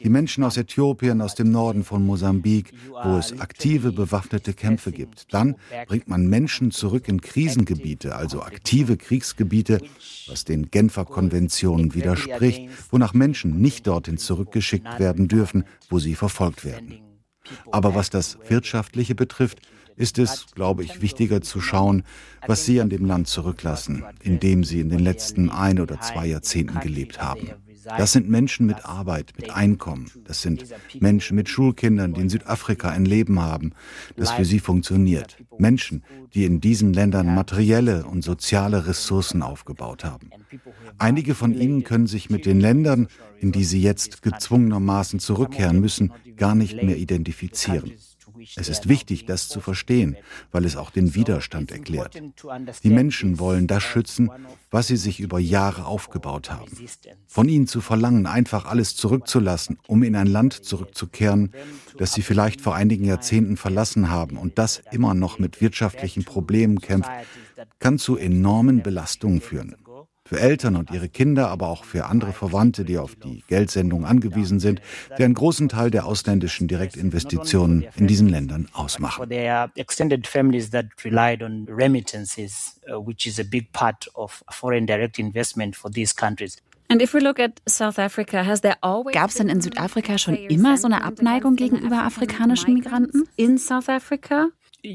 Die Menschen aus Äthiopien, aus dem Norden von Mosambik, wo es aktive bewaffnete Kämpfe gibt. Dann bringt man Menschen zurück in Krisengebiete, also aktive Kriegsgebiete, was den Genfer Konventionen widerspricht, wonach Menschen nicht dorthin zurückgeschickt werden dürfen, wo sie verfolgt werden. Aber was das Wirtschaftliche betrifft, ist es, glaube ich, wichtiger zu schauen, was sie an dem Land zurücklassen, in dem sie in den letzten 1 oder 2 Jahrzehnten gelebt haben. Das sind Menschen mit Arbeit, mit Einkommen. Das sind Menschen mit Schulkindern, die in Südafrika ein Leben haben, das für sie funktioniert. Menschen, die in diesen Ländern materielle und soziale Ressourcen aufgebaut haben. Einige von ihnen können sich mit den Ländern, in die sie jetzt gezwungenermaßen zurückkehren müssen, gar nicht mehr identifizieren. Es ist wichtig, das zu verstehen, weil es auch den Widerstand erklärt. Die Menschen wollen das schützen, was sie sich über Jahre aufgebaut haben. Von ihnen zu verlangen, einfach alles zurückzulassen, um in ein Land zurückzukehren, das sie vielleicht vor einigen Jahrzehnten verlassen haben und das immer noch mit wirtschaftlichen Problemen kämpft, kann zu enormen Belastungen führen. Für Eltern und ihre Kinder, aber auch für andere Verwandte, die auf die Geldsendung angewiesen sind, die einen großen Teil der ausländischen Direktinvestitionen in diesen Ländern ausmachen. Gab es denn in Südafrika schon immer so eine Abneigung gegenüber afrikanischen Migranten? In South Africa?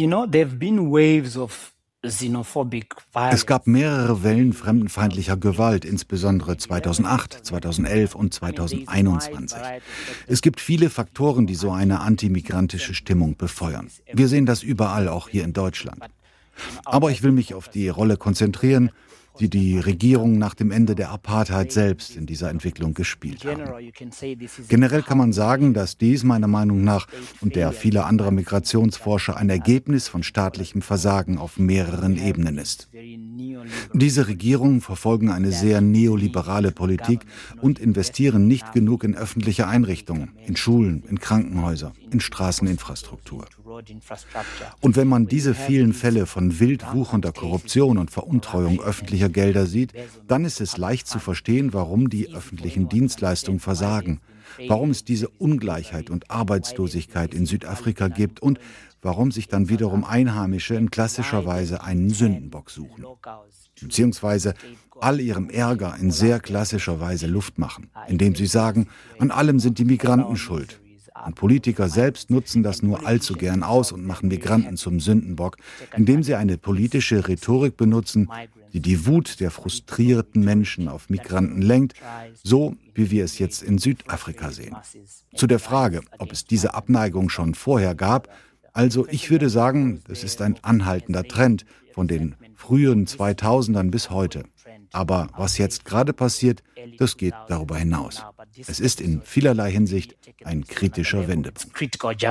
Es gab mehrere Wellen fremdenfeindlicher Gewalt, insbesondere 2008, 2011 und 2021. Es gibt viele Faktoren, die so eine antimigrantische Stimmung befeuern. Wir sehen das überall, auch hier in Deutschland. Aber ich will mich auf die Rolle konzentrieren, die die Regierung nach dem Ende der Apartheid selbst in dieser Entwicklung gespielt haben. Generell kann man sagen, dass dies meiner Meinung nach und der vieler anderer Migrationsforscher ein Ergebnis von staatlichem Versagen auf mehreren Ebenen ist. Diese Regierungen verfolgen eine sehr neoliberale Politik und investieren nicht genug in öffentliche Einrichtungen, in Schulen, in Krankenhäuser, in Straßeninfrastruktur. Und wenn man diese vielen Fälle von wild wuchernder Korruption und Veruntreuung öffentlicher Gelder sieht, dann ist es leicht zu verstehen, warum die öffentlichen Dienstleistungen versagen, warum es diese Ungleichheit und Arbeitslosigkeit in Südafrika gibt und warum sich dann wiederum Einheimische in klassischer Weise einen Sündenbock suchen, beziehungsweise all ihrem Ärger in sehr klassischer Weise Luft machen, indem sie sagen, an allem sind die Migranten schuld. Und Politiker selbst nutzen das nur allzu gern aus und machen Migranten zum Sündenbock, indem sie eine politische Rhetorik benutzen, die die Wut der frustrierten Menschen auf Migranten lenkt, so wie wir es jetzt in Südafrika sehen. Zu der Frage, ob es diese Abneigung schon vorher gab, also ich würde sagen, das ist ein anhaltender Trend von den frühen 2000ern bis heute. Aber was jetzt gerade passiert, das geht darüber hinaus. Es ist in vielerlei Hinsicht ein kritischer Wendepunkt.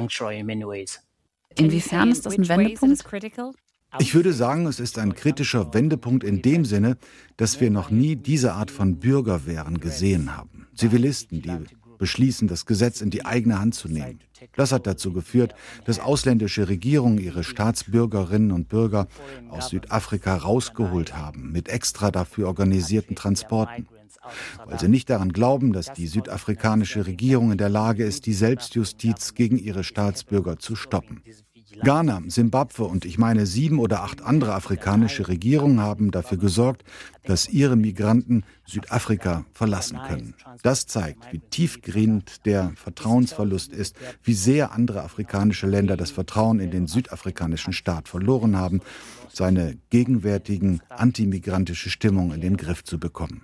Inwiefern ist das ein Wendepunkt? Ich würde sagen, es ist ein kritischer Wendepunkt in dem Sinne, dass wir noch nie diese Art von Bürgerwehren gesehen haben. Zivilisten, die beschließen, das Gesetz in die eigene Hand zu nehmen. Das hat dazu geführt, dass ausländische Regierungen ihre Staatsbürgerinnen und Bürger aus Südafrika rausgeholt haben, mit extra dafür organisierten Transporten. Weil sie nicht daran glauben, dass die südafrikanische Regierung in der Lage ist, die Selbstjustiz gegen ihre Staatsbürger zu stoppen. Ghana, Simbabwe und ich meine 7 oder 8 andere afrikanische Regierungen haben dafür gesorgt, dass ihre Migranten Südafrika verlassen können. Das zeigt, wie tiefgehend der Vertrauensverlust ist, wie sehr andere afrikanische Länder das Vertrauen in den südafrikanischen Staat verloren haben, seine gegenwärtigen antimigrantische Stimmung in den Griff zu bekommen.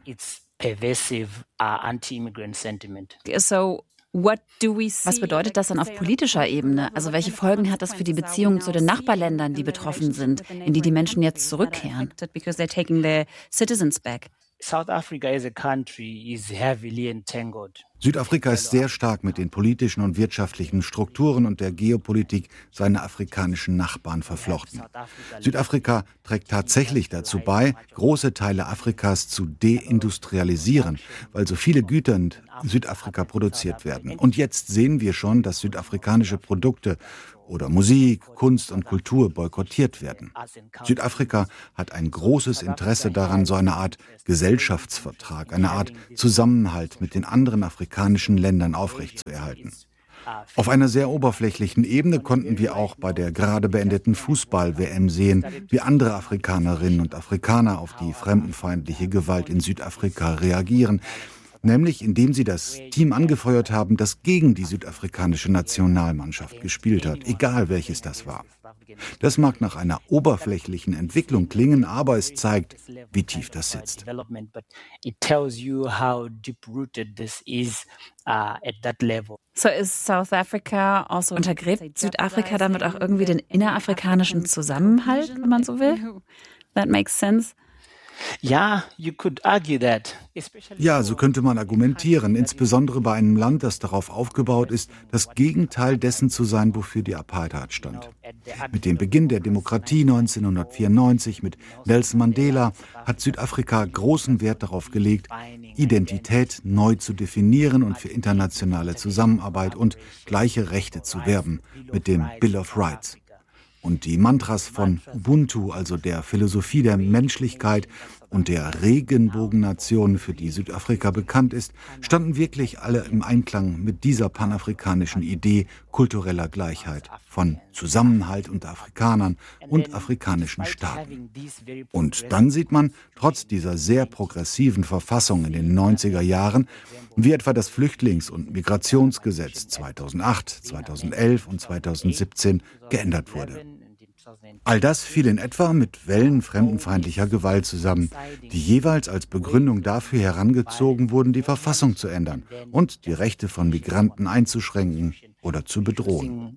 Was bedeutet das dann auf politischer Ebene? Also welche Folgen hat das für die Beziehungen zu den Nachbarländern, die betroffen sind, in die die Menschen jetzt zurückkehren? Südafrika ist sehr stark mit den politischen und wirtschaftlichen Strukturen und der Geopolitik seiner afrikanischen Nachbarn verflochten. Südafrika trägt tatsächlich dazu bei, große Teile Afrikas zu deindustrialisieren, weil so viele Güter in Südafrika produziert werden. Und jetzt sehen wir schon, dass südafrikanische Produkte oder Musik, Kunst und Kultur boykottiert werden. Südafrika hat ein großes Interesse daran, so eine Art Gesellschaftsvertrag, eine Art Zusammenhalt mit den anderen afrikanischen südafrikanischen Ländern aufrechtzuerhalten. Auf einer sehr oberflächlichen Ebene konnten wir auch bei der gerade beendeten Fußball-WM sehen, wie andere Afrikanerinnen und Afrikaner auf die fremdenfeindliche Gewalt in Südafrika reagieren. Nämlich indem sie das Team angefeuert haben, das gegen die südafrikanische Nationalmannschaft gespielt hat, egal welches das war. Das mag nach einer oberflächlichen Entwicklung klingen, aber es zeigt, wie tief das sitzt. So ist South Africa also untergräbt Südafrika damit auch irgendwie den innerafrikanischen Zusammenhalt, wenn man so will? That makes sense. Ja, so könnte man argumentieren, insbesondere bei einem Land, das darauf aufgebaut ist, das Gegenteil dessen zu sein, wofür die Apartheid stand. Mit dem Beginn der Demokratie 1994 mit Nelson Mandela hat Südafrika großen Wert darauf gelegt, Identität neu zu definieren und für internationale Zusammenarbeit und gleiche Rechte zu werben, mit dem Bill of Rights. Und die Mantras von Ubuntu, also der Philosophie der Menschlichkeit und der Regenbogennation, für die Südafrika bekannt ist, standen wirklich alle im Einklang mit dieser panafrikanischen Idee kultureller Gleichheit, von Zusammenhalt unter Afrikanern und afrikanischen Staaten. Und dann sieht man, trotz dieser sehr progressiven Verfassung in den 90er Jahren, wie etwa das Flüchtlings- und Migrationsgesetz 2008, 2011 und 2017 geändert wurde. All das fiel in etwa mit Wellen fremdenfeindlicher Gewalt zusammen, die jeweils als Begründung dafür herangezogen wurden, die Verfassung zu ändern und die Rechte von Migranten einzuschränken oder zu bedrohen.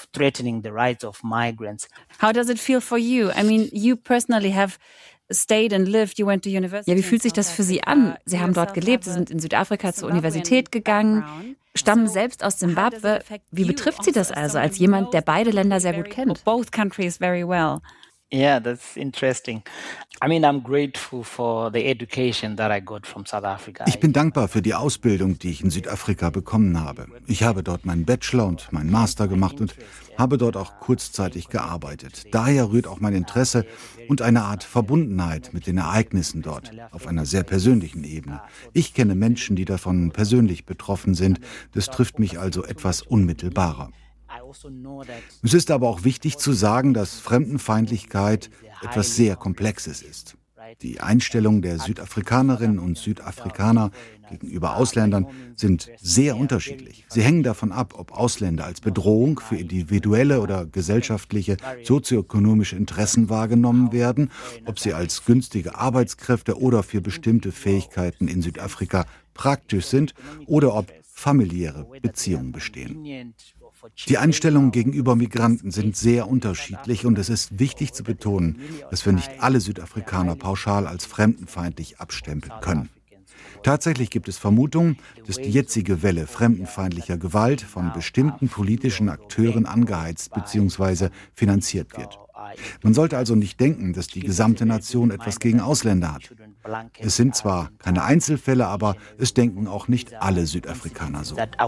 How does it feel for you? I mean, you personally have stayed and lived, you went to university. Ja, wie fühlt sich das für Sie an? Sie haben dort gelebt, Sie sind in Südafrika zur Universität gegangen, stammen selbst aus Zimbabwe. Wie betrifft Sie das also als jemand, der beide Länder sehr gut kennt? Both countries very well. Yeah, that's interesting. I mean, I'm grateful for the education that I got from South Africa. Ich bin dankbar für die Ausbildung, die ich in Südafrika bekommen habe. Ich habe dort meinen Bachelor und meinen Master gemacht und habe dort auch kurzzeitig gearbeitet. Daher rührt auch mein Interesse und eine Art Verbundenheit mit den Ereignissen dort, auf einer sehr persönlichen Ebene. Ich kenne Menschen, die davon persönlich betroffen sind. Das trifft mich also etwas unmittelbarer. Es ist aber auch wichtig zu sagen, dass Fremdenfeindlichkeit etwas sehr Komplexes ist. Die Einstellungen der Südafrikanerinnen und Südafrikaner gegenüber Ausländern sind sehr unterschiedlich. Sie hängen davon ab, ob Ausländer als Bedrohung für individuelle oder gesellschaftliche, sozioökonomische Interessen wahrgenommen werden, ob sie als günstige Arbeitskräfte oder für bestimmte Fähigkeiten in Südafrika praktisch sind oder ob familiäre Beziehungen bestehen. Die Einstellungen gegenüber Migranten sind sehr unterschiedlich und es ist wichtig zu betonen, dass wir nicht alle Südafrikaner pauschal als fremdenfeindlich abstempeln können. Tatsächlich gibt es Vermutungen, dass die jetzige Welle fremdenfeindlicher Gewalt von bestimmten politischen Akteuren angeheizt bzw. finanziert wird. Man sollte also nicht denken, dass die gesamte Nation etwas gegen Ausländer hat. Es sind zwar keine Einzelfälle, aber es denken auch nicht alle Südafrikaner so. Thank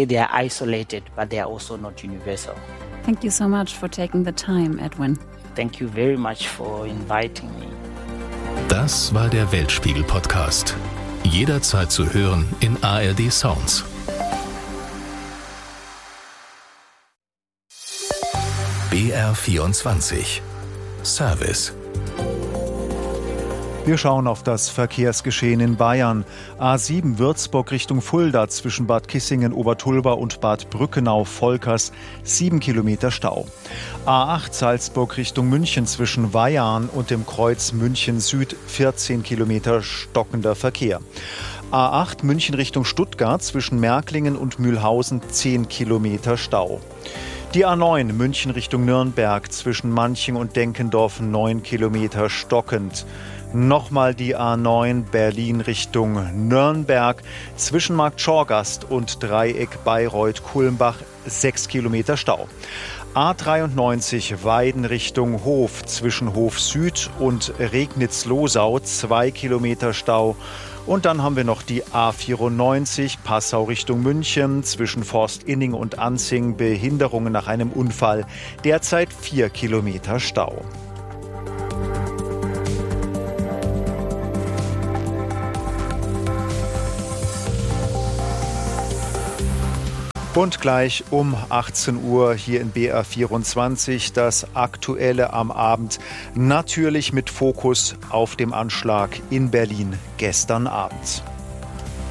you so much for taking the time, Edwin. Thank you very much for inviting me. Das war der Weltspiegel-Podcast. Jederzeit zu hören in ARD Sounds. BR24 Service. Wir schauen auf das Verkehrsgeschehen in Bayern. A7 Würzburg Richtung Fulda zwischen Bad Kissingen-Obertulba und Bad Brückenau-Volkers 7 Kilometer Stau. A8 Salzburg Richtung München zwischen Weyarn und dem Kreuz München Süd 14 Kilometer stockender Verkehr. A8 München Richtung Stuttgart zwischen Märklingen und Mühlhausen 10 Kilometer Stau. Die A9 München Richtung Nürnberg zwischen Manching und Denkendorf 9 Kilometer stockend. Nochmal die A9 Berlin Richtung Nürnberg zwischen Markt Schorgast und Dreieck Bayreuth-Kulmbach 6 Kilometer Stau. A93 Weiden Richtung Hof zwischen Hof Süd und Regnitz-Losau 2 Kilometer Stau. Und dann haben wir noch die A94 Passau Richtung München zwischen Forstinning und Anzing Behinderungen nach einem Unfall, derzeit 4 Kilometer Stau. Und gleich um 18 Uhr hier in BR24 das Aktuelle am Abend. Natürlich mit Fokus auf dem Anschlag in Berlin gestern Abend.